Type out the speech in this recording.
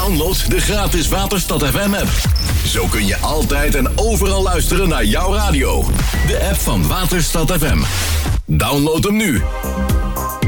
Download de gratis Waterstad FM app. Zo kun je altijd en overal luisteren naar jouw radio. De app van Waterstad FM. Download hem nu.